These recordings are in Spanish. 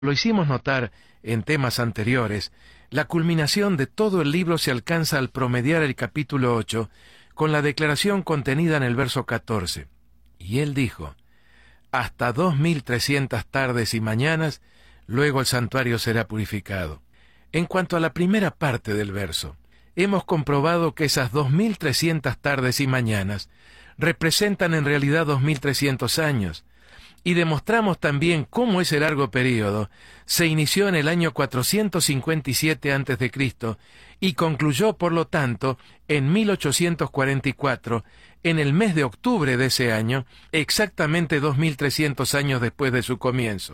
lo hicimos notar en temas anteriores, la culminación de todo el libro se alcanza al promediar el capítulo 8 con la declaración contenida en el verso 14. Y él dijo: hasta 2300 tardes y mañanas, luego el santuario será purificado. En cuanto a la primera parte del verso, hemos comprobado que esas 2300 tardes y mañanas representan en realidad 2300 años, y demostramos también cómo ese largo período se inició en el año 457 a.C. y concluyó, por lo tanto, en 1844, en el mes de octubre de ese año, exactamente 2300 años después de su comienzo.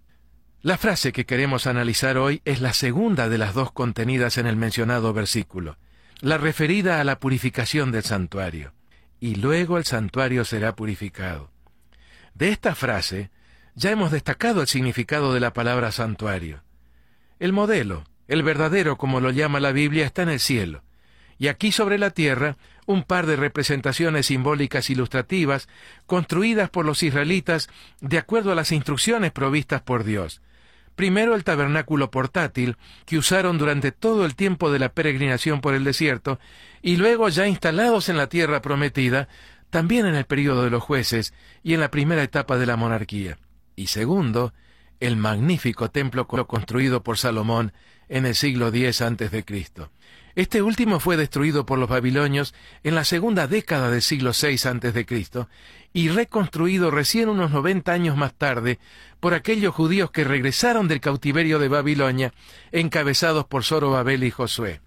La frase que queremos analizar hoy es la segunda de las dos contenidas en el mencionado versículo, la referida a la purificación del santuario. Y luego el santuario será purificado. De esta frase ya hemos destacado el significado de la palabra santuario. El modelo, el verdadero como lo llama la Biblia, está en el cielo, y aquí sobre la tierra un par de representaciones simbólicas ilustrativas construidas por los israelitas de acuerdo a las instrucciones provistas por Dios. Primero el tabernáculo portátil, que usaron durante todo el tiempo de la peregrinación por el desierto, y luego ya instalados en la tierra prometida, también en el período de los jueces y en la primera etapa de la monarquía. Y segundo, el magnífico templo construido por Salomón en el siglo X a.C. Este último fue destruido por los babilonios en la segunda década del siglo VI a.C. y reconstruido recién unos 90 años más tarde por aquellos judíos que regresaron del cautiverio de Babilonia, encabezados por Zorobabel y Josué.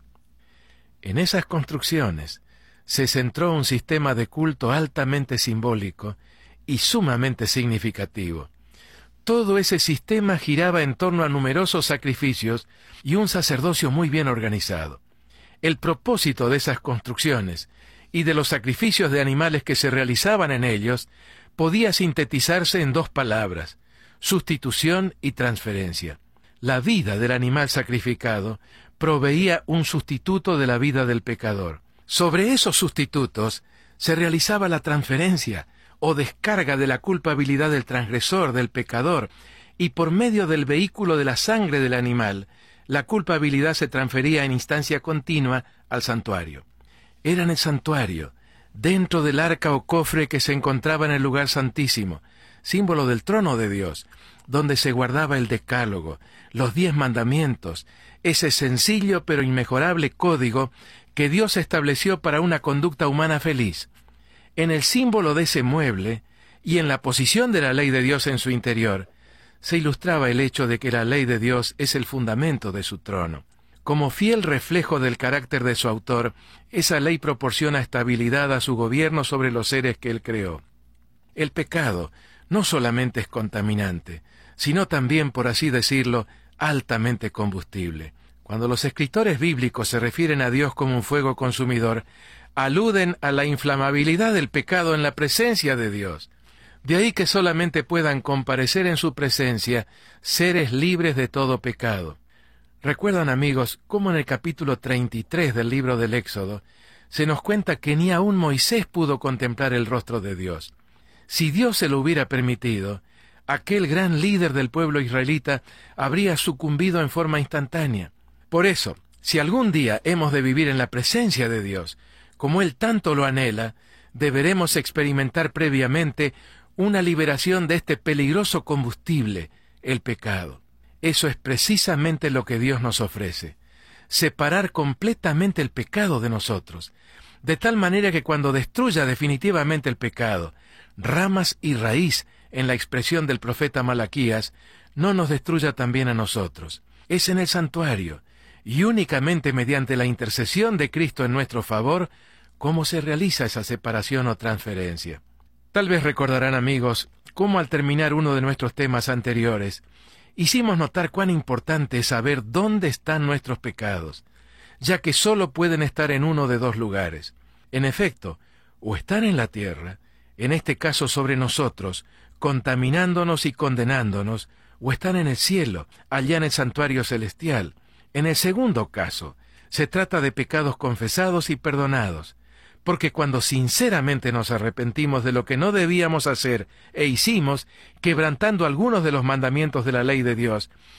En esas construcciones se centró un sistema de culto altamente simbólico y sumamente significativo. Todo ese sistema giraba en torno a numerosos sacrificios y un sacerdocio muy bien organizado. El propósito de esas construcciones y de los sacrificios de animales que se realizaban en ellos podía sintetizarse en dos palabras: sustitución y transferencia. La vida del animal sacrificado proveía un sustituto de la vida del pecador. Sobre esos sustitutos se realizaba la transferencia o descarga de la culpabilidad del transgresor, del pecador, y por medio del vehículo de la sangre del animal, la culpabilidad se transfería en instancia continua al santuario. Era en el santuario, dentro del arca o cofre que se encontraba en el lugar santísimo, símbolo del trono de Dios, donde se guardaba el decálogo, los 10 mandamientos, ese sencillo pero inmejorable código que Dios estableció para una conducta humana feliz. En el símbolo de ese mueble, y en la posición de la ley de Dios en su interior, se ilustraba el hecho de que la ley de Dios es el fundamento de su trono. Como fiel reflejo del carácter de su autor, esa ley proporciona estabilidad a su gobierno sobre los seres que él creó. El pecado no solamente es contaminante, sino también, por así decirlo, altamente combustible. Cuando los escritores bíblicos se refieren a Dios como un fuego consumidor, aluden a la inflamabilidad del pecado en la presencia de Dios. De ahí que solamente puedan comparecer en su presencia seres libres de todo pecado. ¿Recuerdan, amigos, cómo en el capítulo 33 del libro del Éxodo se nos cuenta que ni aun Moisés pudo contemplar el rostro de Dios? Si Dios se lo hubiera permitido, aquel gran líder del pueblo israelita habría sucumbido en forma instantánea. Por eso, si algún día hemos de vivir en la presencia de Dios, como Él tanto lo anhela, deberemos experimentar previamente una liberación de este peligroso combustible, el pecado. Eso es precisamente lo que Dios nos ofrece: separar completamente el pecado de nosotros, de tal manera que cuando destruya definitivamente el pecado, ramas y raíz, en la expresión del profeta Malaquías, no nos destruya también a nosotros. Es en el santuario, y únicamente mediante la intercesión de Cristo en nuestro favor, cómo se realiza esa separación o transferencia. Tal vez recordarán, amigos, cómo al terminar uno de nuestros temas anteriores, hicimos notar cuán importante es saber dónde están nuestros pecados, ya que sólo pueden estar en uno de dos lugares. En efecto, o están en la tierra, en este caso sobre nosotros, contaminándonos y condenándonos, o están en el cielo, allá en el santuario celestial. En el segundo caso, se trata de pecados confesados y perdonados, porque cuando sinceramente nos arrepentimos de lo que no debíamos hacer e hicimos, quebrantando algunos de los mandamientos de la ley de Dios,